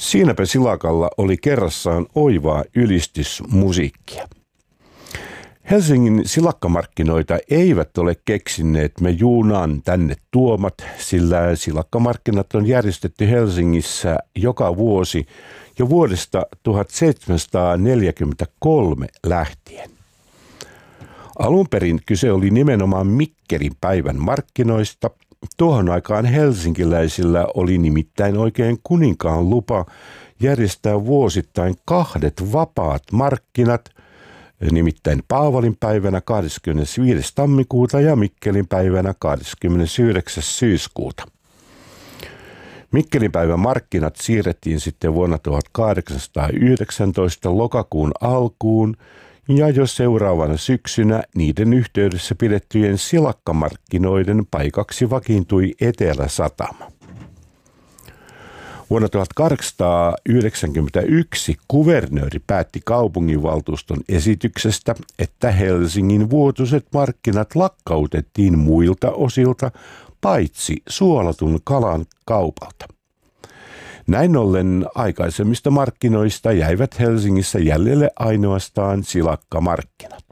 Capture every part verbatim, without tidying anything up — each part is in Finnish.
Siinäpä silakalla oli kerrassaan oivaa ylistysmusiikkia. Helsingin silakkamarkkinoita eivät ole keksineet me Juunan tänne tuomat, sillä silakkamarkkinat on järjestetty Helsingissä joka vuosi jo vuodesta tuhatseitsemänsataaneljäkymmentäkolme lähtien. Alun perin kyse oli nimenomaan Mikkelin päivän markkinoista. Tuohon aikaan helsinkiläisillä oli nimittäin oikein kuninkaan lupa järjestää vuosittain kahdet vapaat markkinat, nimittäin Paavalin päivänä kahdeskymmenesviides tammikuuta ja Mikkelin päivänä kahdeskymmenesyhdeksäs syyskuuta. Mikkelin päivän markkinat siirrettiin sitten vuonna tuhatkahdeksansataayhdeksäntoista lokakuun alkuun ja jo seuraavana syksynä niiden yhteydessä pidettyjen silakkamarkkinoiden paikaksi vakiintui Etelä-Satama. Vuonna tuhatkahdeksansataayhdeksänkymmentäyksi kuvernööri päätti kaupunginvaltuuston esityksestä, että Helsingin vuotuiset markkinat lakkautettiin muilta osilta paitsi suolatun kalan kaupalta. Näin ollen aikaisemmista markkinoista jäivät Helsingissä jäljelle ainoastaan silakkamarkkinat.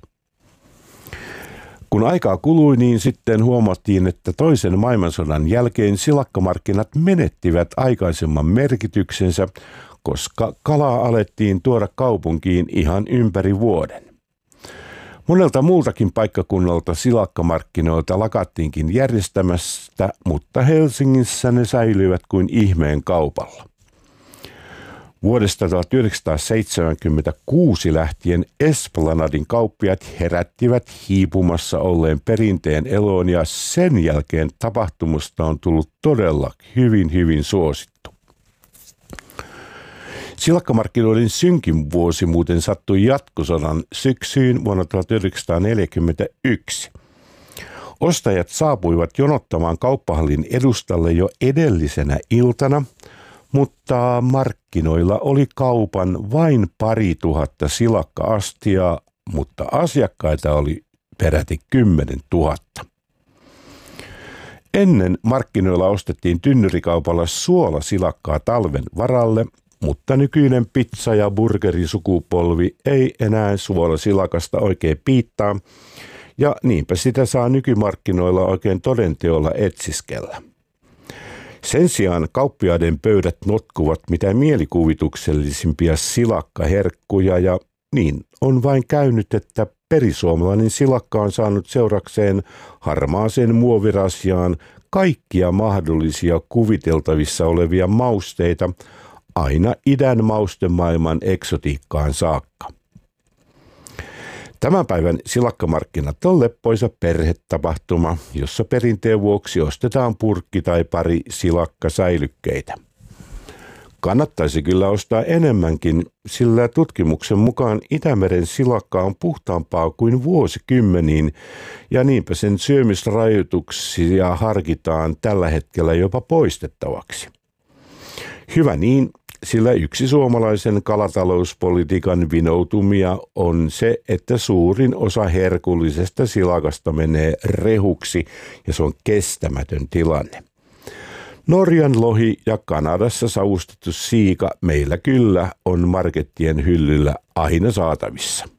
Kun aikaa kului, niin sitten huomattiin, että toisen maailmansodan jälkeen silakkamarkkinat menettivät aikaisemman merkityksensä, koska kalaa alettiin tuoda kaupunkiin ihan ympäri vuoden. Monelta muultakin paikkakunnalta silakkamarkkinoilta lakattiinkin järjestämästä, mutta Helsingissä ne säilyivät kuin ihmeen kaupalla. Vuodesta tuhatyhdeksänsataaseitsemänkymmentäkuusi lähtien Esplanadin kauppiaat herättivät hiipumassa olleen perinteen eloon ja sen jälkeen tapahtumasta on tullut todella hyvin hyvin suosittu. Silakkamarkkinoiden synkin vuosi muuten sattui jatkosodan syksyyn vuonna tuhatyhdeksänsataaneljäkymmentäyksi. Ostajat saapuivat jonottamaan kauppahallin edustalle jo edellisenä iltana, mutta markkinoilla oli kaupan vain pari tuhatta silakka-astiaa, mutta asiakkaita oli peräti kymmenen tuhatta. Ennen markkinoilla ostettiin tynnyrikaupalla suolasilakkaa talven varalle, mutta nykyinen pizza- ja burgerisukupolvi ei enää suolasilakasta oikein piittaa, ja niinpä sitä saa nykymarkkinoilla oikein todenteolla etsiskellä. Sen sijaan kauppiaiden pöydät notkuvat mitä mielikuvituksellisimpia silakkaherkkuja, ja niin on vain käynyt, että perisuomalainen silakka on saanut seurakseen harmaaseen muovirasjaan kaikkia mahdollisia kuviteltavissa olevia mausteita, aina idän maustemaailman eksotiikkaan saakka. Tämän päivän silakkamarkkinat on leppoisa perhetapahtuma, jossa perinteen vuoksi ostetaan purkki tai pari silakkasäilykkeitä. Kannattaisi kyllä ostaa enemmänkin, sillä tutkimuksen mukaan Itämeren silakka on puhtaampaa kuin vuosikymmeniin, ja niinpä sen syömisrajoituksia harkitaan tällä hetkellä jopa poistettavaksi. Hyvä niin, sillä yksi suomalaisen kalatalouspolitiikan vinoutumia on se, että suurin osa herkullisesta silakasta menee rehuksi, ja se on kestämätön tilanne. Norjan lohi ja Kanadassa savustettu siika meillä kyllä on markettien hyllyllä aina saatavissa.